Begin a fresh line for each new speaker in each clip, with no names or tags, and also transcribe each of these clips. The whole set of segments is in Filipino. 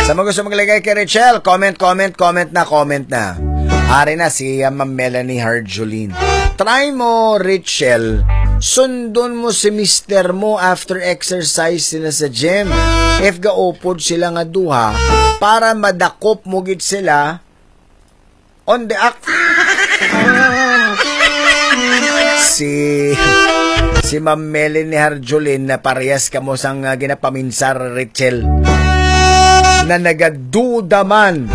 Sa mga gusto maglagay kay Richelle, comment na. Ari na si Ma'am Melanie Harjolin. Try mo, Richelle, sundon mo si mister mo after exercise sila sa gym. If gaupod sila nga duha, para madakop mo gid sila on the act. Si Ma'am Melanie Harjolin na parehas ka mo sang ginapaminsar, Richelle, na nagaduda man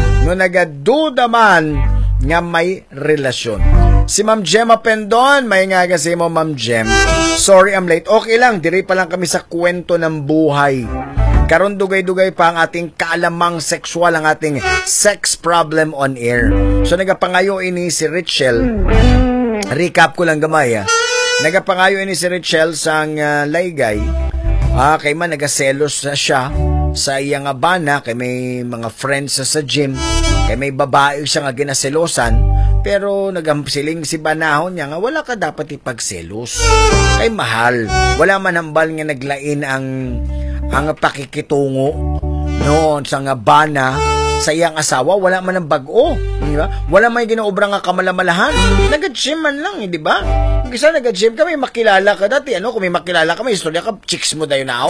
nga may relasyon. Si Ma'am Gemma Pendon, may nga kasi mo, Ma'am Gem. Sorry, I'm late. Okay lang, diri pa lang kami sa kwento ng buhay. Karon dugay-dugay pa ang ating kaalamang sexual, ang ating sex problem on air. So nagapangayo ini si Richelle. Recap ko lang gamay. Nagapangayo ini si Richelle sang laygay. Kay man nagaselos siya sa iyang bana, kay may mga friends sa gym, kay may babae siya nga ginaselosan, pero nagamsiling si banahon niya nga wala ka dapat ipagselos. Kay mahal, wala man hambal nga naglain ang pakikitungo noon sa nga bana sa iyang asawa, wala man ang bag-o, di ba? Wala man ginaobra nga kamalamalahan. Nag-gym man lang, di ba? Kung isa nag-gym ka, may makilala ka dati. Kung may makilala ka, may istorya ka, chicks mo dayo na ako.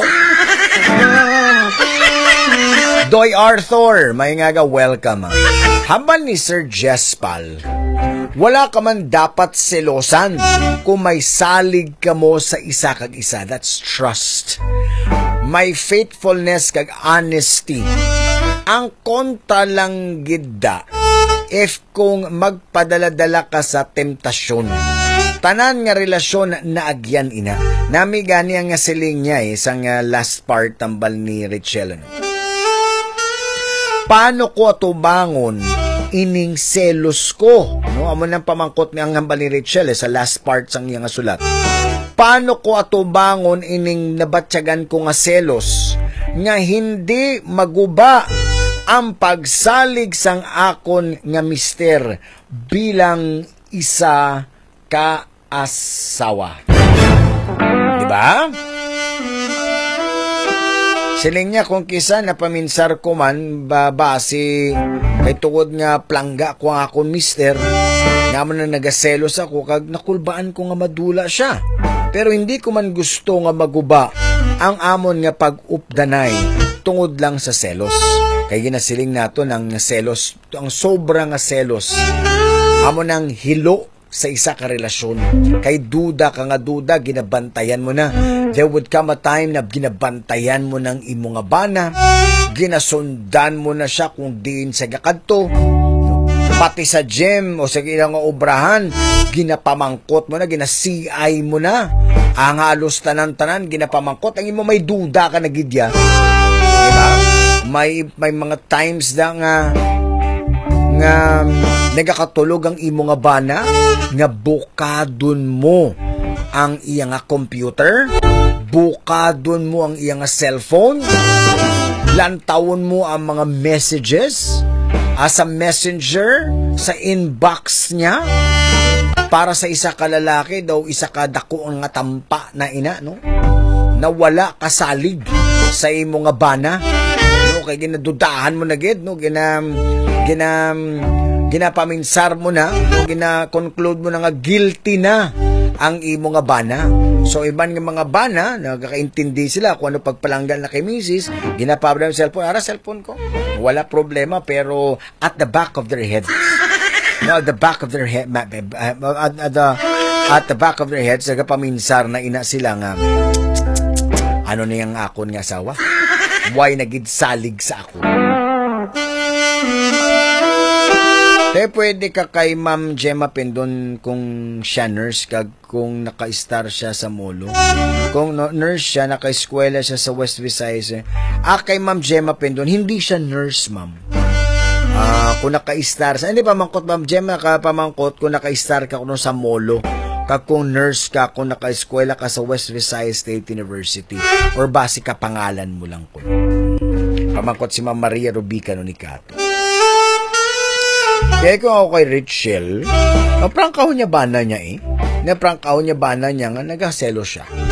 Doy Arthur, may nga welcome. Hambal ni Sir Jespal, wala ka man dapat selosan kung may salig ka mo sa isa kag isa. That's trust. May faithfulness kag honesty. Ang kontra lang gidda if kung magpadala-dala ka sa temptasyon. Tanan nga relasyon na agyan ina. Nami gani ang siling niya isang last part tambal ni Richelle. Paano ko atubangon ining selos ko? Amo nang pamangkot ni ang hambal ni Richelle sa last part sang iyang sulat. Paano ko atubangon ining nabatyagan ko nga selos nga hindi maguba ang pagsalig sang akon nga mister bilang isa ka asawa. Diba? Siling niya kung kisa napaminsar ko man basi kay tungod nga plangga ko ang akon mister, naman na nagaselos ako kag nakulbaan ko nga madula siya. Pero hindi ko man gusto nga maguba ang amon nga pag-updanay tungod lang sa selos. Kay ginasiling nato ng selos, ang sobrang selos, amon ang hilo sa isa ka relasyon. Kay duda ka nga duda, ginabantayan mo na. There would come a time na ginabantayan mo ng imo nga bana, ginasundan mo na siya kung diin sa gakadto, pati sa gym o sa ilang obrahan, ginapamangkot mo na, ginasi-ay mo na. Ang halos tanan-tanan, ginapamangkot. Ang imo may duda ka na gidya. Diba? May mga times nga nagakatulog ang imo nga bana, nga bukadon mo ang iyang computer, bukadon mo ang iyang cellphone, lantawon mo ang mga messages sa messenger, sa inbox niya, para sa isa ka lalaki daw, isa ka dako ang nga tampa na ina, no? Na wala kasalig sa imo nga bana, no? Kay ginadudahan mo na gid, no? Ginapaminsar mo na, no? Gina-conclude mo na nga guilty na ang imo nga bana. So iban nga mga bana, nagkakaintindi sila kung ano pagpalanggal na kay misis, ginapabra yung cellphone, cellphone ko. Wala problema, pero at the back of their head. No, at the back of their head, at the back of their heads, nagapaminsar na ina sila nga, ano niyang akon nga asawa? Why nagid salig sa ako? Te, pwede ka kay Ma'am Gemma Pendon kung siya nurse kag kung naka-star siya sa molo. Kung nurse siya, naka-eskwela siya sa West Visayas. Kay Ma'am Gemma Pendon, hindi siya nurse, ma'am. Kung naka-star sa, hindi pamangkot, Ma'am Gemma, pamangkot kung naka-star ka kung sa molo. Kag kung nurse ka, kung naka-eskwela ka sa West Visayas State University. Or base ka pangalan mo lang ko. Pamangkot si Ma'am Maria Rubica no ni Kato. Kaya kung ako kay Richelle, naprangkaho niya bana niya Naprangkaho niya bana niya nga nagaselo siya.